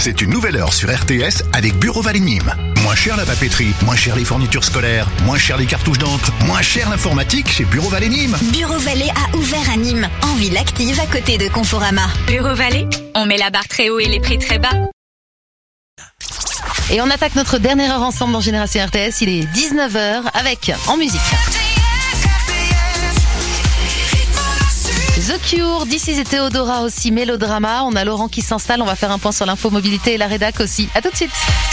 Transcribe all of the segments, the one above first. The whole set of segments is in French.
C'est une nouvelle heure sur RTS avec Bureau Vallée Nîmes. Moins cher la papeterie, moins cher les fournitures scolaires, moins cher les cartouches d'encre, moins cher l'informatique chez Bureau Vallée Nîmes. Bureau Vallée a ouvert à Nîmes, en ville active à côté de Conforama. Bureau Vallée, on met la barre très haut et les prix très bas. Et on attaque notre dernière heure ensemble dans Génération RTS. Il est 19h avec, en musique, The Cure, This Is et Théodora aussi, Mélodrama. On a Laurent qui s'installe, on va faire un point sur l'info mobilité et la rédac aussi. À tout de suite.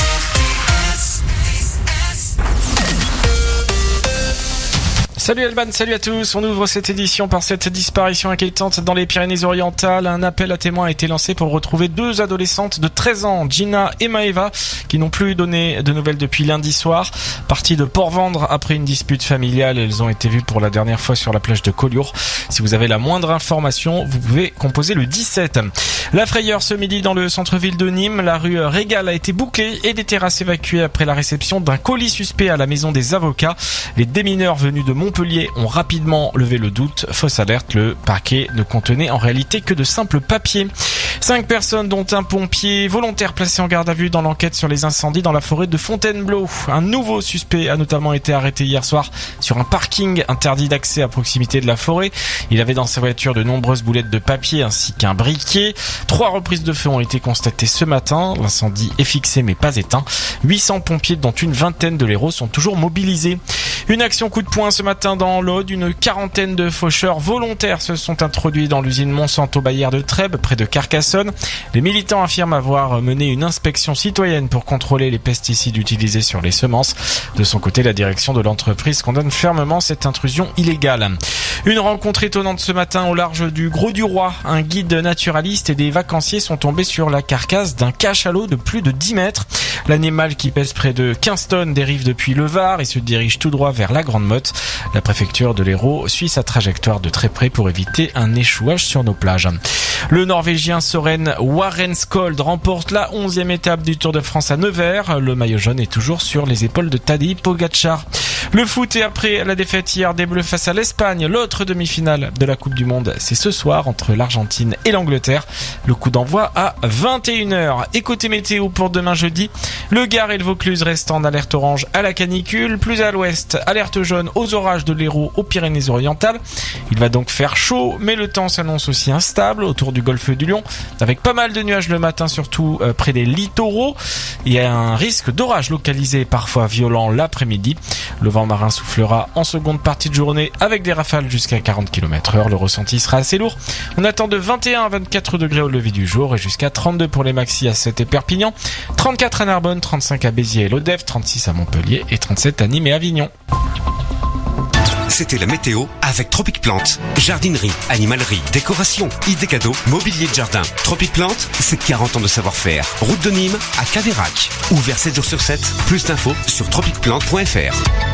Salut Alban, salut à tous. On ouvre cette édition par cette disparition inquiétante dans les Pyrénées-Orientales. Un appel à témoins a été lancé pour retrouver deux adolescentes de 13 ans, Gina et Maëva, qui n'ont plus donné de nouvelles depuis lundi soir. Parties de Port-Vendre après une dispute familiale, elles ont été vues pour la dernière fois sur la plage de Collioure. Si vous avez la moindre information, vous pouvez composer le 17. La frayeur ce midi dans le centre-ville de Nîmes. La rue Régal a été bouclée et des terrasses évacuées après la réception d'un colis suspect à la maison des avocats. Les démineurs venus de Montpellier ont rapidement levé le doute. Fausse alerte, le paquet ne contenait en réalité que de simples papiers. 5 personnes dont un pompier volontaire placé en garde à vue dans l'enquête sur les incendies dans la forêt de Fontainebleau. Un nouveau suspect a notamment été arrêté hier soir sur un parking interdit d'accès à proximité de la forêt. Il avait dans sa voiture de nombreuses boulettes de papier ainsi qu'un briquet. 3 reprises de feu ont été constatées ce matin. L'incendie est fixé mais pas éteint. 800 pompiers dont une vingtaine de l'Hérault sont toujours mobilisés. Une action coup de poing ce matin dans l'Aude. Une quarantaine de faucheurs volontaires se sont introduits dans l'usine Monsanto-Bayer de Trèbes, près de Carcassonne. Les militants affirment avoir mené une inspection citoyenne pour contrôler les pesticides utilisés sur les semences. De son côté, la direction de l'entreprise condamne fermement cette intrusion illégale. Une rencontre étonnante ce matin au large du Grau-du-Roi. Un guide naturaliste et des vacanciers sont tombés sur la carcasse d'un cachalot de plus de 10 mètres. L'animal, qui pèse près de 15 tonnes, dérive depuis le Var et se dirige tout droit vers la Grande Motte. La préfecture de l'Hérault suit sa trajectoire de très près pour éviter un échouage sur nos plages. Le Norvégien Søren Warenskold remporte la 11e étape du Tour de France à Nevers. Le maillot jaune est toujours sur les épaules de Tadej Pogačar. Le foot, et après la défaite hier des Bleus face à l'Espagne, l'autre demi-finale de la Coupe du Monde, c'est ce soir entre l'Argentine et l'Angleterre. Le coup d'envoi à 21h. Et côté météo pour demain jeudi, le Gard et le Vaucluse restent en alerte orange à la canicule. Plus à l'ouest, alerte jaune aux orages de l'Hérault aux Pyrénées-Orientales. Il va donc faire chaud, mais le temps s'annonce aussi instable autour du golfe du Lion, avec pas mal de nuages le matin, surtout près des littoraux. Il y a un risque d'orage localisé, parfois violent, l'après-midi. Le vent marin soufflera en seconde partie de journée avec des rafales jusqu'à 40 km/h. Le ressenti sera assez lourd. On attend de 21 à 24 degrés au lever du jour et jusqu'à 32 pour les maxis à Sète et Perpignan, 34 à Narbonne, 35 à Béziers et Lodève, 36 à Montpellier et 37 à Nîmes et Avignon. C'était la météo avec Tropic Plante. Jardinerie, animalerie, décoration, idées cadeaux, mobilier de jardin. Tropic Plante, c'est 40 ans de savoir-faire. Route de Nîmes à Cadérac. Ouvert 7 jours sur 7. Plus d'infos sur tropicplante.fr.